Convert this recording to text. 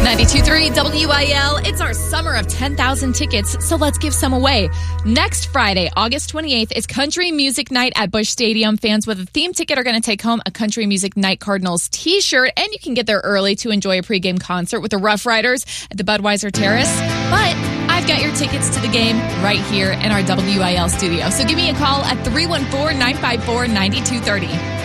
92.3 WIL. It's our summer of 10,000 tickets, so let's give some away. Next Friday, August 28th, is Country Music Night at Busch Stadium. Fans with a theme ticket are going to take home a Country Music Night Cardinals t-shirt, and you can get there early to enjoy a pregame concert with the Rough Riders at the Budweiser Terrace. But I've got your tickets to the game right here in our WIL studio. So give me a call at 314-954-9230.